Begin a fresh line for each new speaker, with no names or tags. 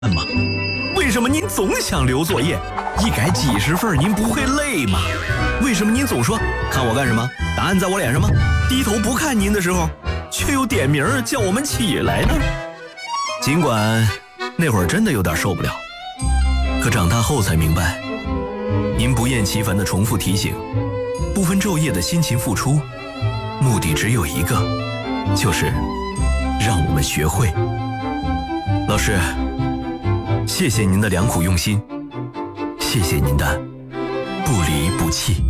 吗？为什么您总想留作业？一改几十份您不会累吗？为什么您总说看我干什么？答案在我脸上吗？低头不看您的时候，却又点名叫我们起来呢？尽管那会儿真的有点受不了，可长大后才明白，您不厌其烦地重复提醒，不分昼夜的辛勤付出，目的只有一个，就是让我们学会。老师，谢谢您的良苦用心，谢谢您的不离不弃。